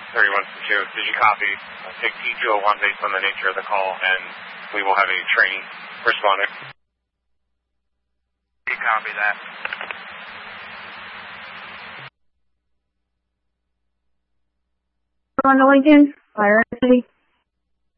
3162. Did you copy? Take T201 based on the nature of the call, and we will have a training responding. You copy that. On to Lincoln, fire entity.